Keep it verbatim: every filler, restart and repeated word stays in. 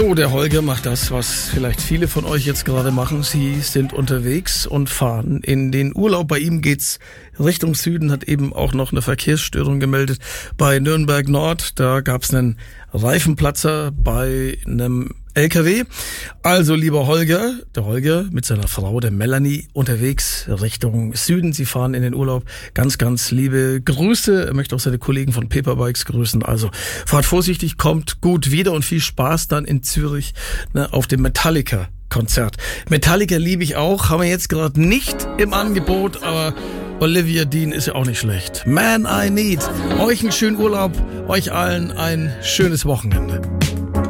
So, der Holger macht das, was vielleicht viele von euch jetzt gerade machen. Sie sind unterwegs und fahren in den Urlaub. Bei ihm geht's Richtung Süden, hat eben auch noch eine Verkehrsstörung gemeldet. Bei Nürnberg Nord, da gab's einen Reifenplatzer bei einem L K W. Also, lieber Holger, der Holger mit seiner Frau, der Melanie, unterwegs Richtung Süden. Sie fahren in den Urlaub. Ganz, ganz liebe Grüße. Er möchte auch seine Kollegen von Paperbikes grüßen. Also, fahrt vorsichtig, kommt gut wieder und viel Spaß dann in Zürich, ne, auf dem Metallica Konzert. Metallica liebe ich auch, haben wir jetzt gerade nicht im Angebot, aber Olivia Dean ist ja auch nicht schlecht. Man I Need. Euch einen schönen Urlaub, euch allen ein schönes Wochenende.